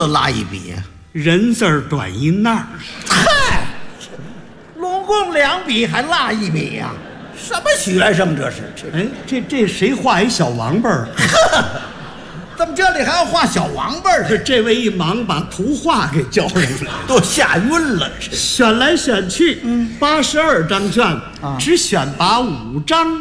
拉一笔呀？ 人字儿短一捺儿。 嗨，拢共2笔还落一笔呀？什么学生这是？ 哎，这谁画一小王八儿？ 怎么这里还要画小王八儿？ 这位一忙把图画给交上来， 都吓晕了。 选来选去，82张卷，只选拔5张。